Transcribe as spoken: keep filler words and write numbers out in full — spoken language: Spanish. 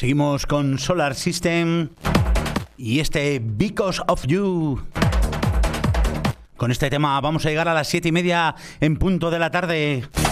Seguimos con Solar System y este Because of You. Con este tema vamos a llegar a las siete y media en punto de la tarde.